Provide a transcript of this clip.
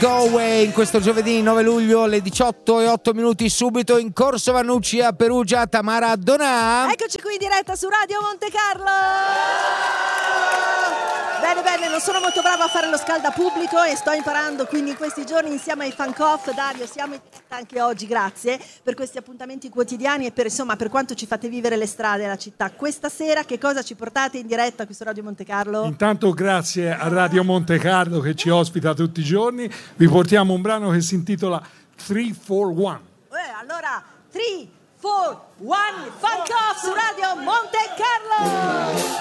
Go Away in questo giovedì 9 luglio alle 18:08 subito in Corso Vannucci a Perugia. Tamara Donà. Eccoci qui in diretta su Radio Monte Carlo. Bene, non sono molto brava a fare lo scaldapubblico e sto imparando quindi in questi giorni insieme ai Fancoff. Dario, siamo anche oggi, grazie per questi appuntamenti quotidiani e per quanto ci fate vivere le strade della città. Questa sera che cosa ci portate in diretta qui su Radio Monte Carlo? Intanto grazie a Radio Monte Carlo che ci ospita tutti i giorni. Vi portiamo un brano che si intitola 3-4-1. Allora 3-4-1 Fancoff su Radio Monte Carlo.